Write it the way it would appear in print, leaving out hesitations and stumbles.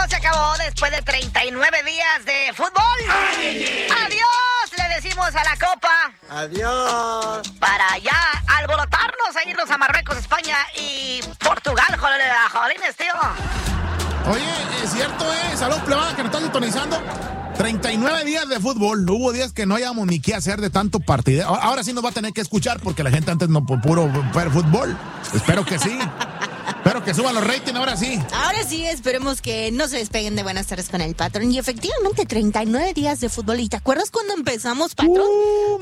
se acabó después de 39 días de fútbol. Adiós, le decimos a la Copa. Adiós. Para ya alborotarnos a irnos a Marruecos, España y Portugal, jolines, tío. Oye, es cierto, saludos plebada que nos están sintonizando. 39 días de fútbol. Hubo días que no hayamos ni qué hacer de tanto partido. Ahora sí nos va a tener que escuchar porque la gente antes no por puro ver fútbol. Espero que sí. Espero que suban los ratings, ahora sí. Ahora sí, esperemos que no se despeguen de Buenas Tardes con el Patrón. Y efectivamente, 39 días de fútbol. ¿Y te acuerdas cuando empezamos, Patrón?